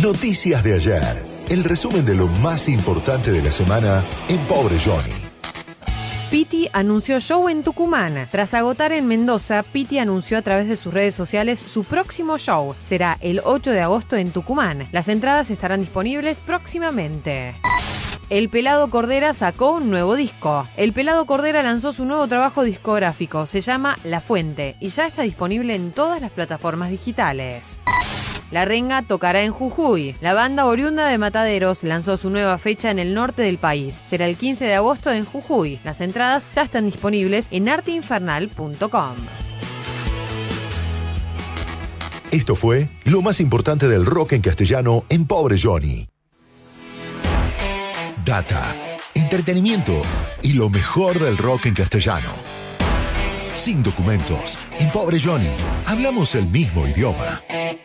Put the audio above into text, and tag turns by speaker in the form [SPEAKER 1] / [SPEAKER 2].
[SPEAKER 1] Noticias de ayer. El resumen de lo más importante de la semana en Pobre Johnny.
[SPEAKER 2] Piti anunció show en Tucumán. Tras agotar en Mendoza, Piti anunció a través de sus redes sociales su próximo show. Será el 8 de agosto en Tucumán. Las entradas estarán disponibles próximamente. El Pelado Cordera sacó un nuevo disco. El Pelado Cordera lanzó su nuevo trabajo discográfico. Se llama La Fuente y ya está disponible en todas las plataformas digitales. La Renga tocará en Jujuy. La banda oriunda de Mataderos lanzó su nueva fecha en el norte del país. Será el 15 de agosto en Jujuy. Las entradas ya están disponibles en arteinfernal.com.
[SPEAKER 1] Esto fue lo más importante del rock en castellano en Pobre Johnny. Data, entretenimiento y lo mejor del rock en castellano. Sin documentos, en Pobre Johnny hablamos el mismo idioma.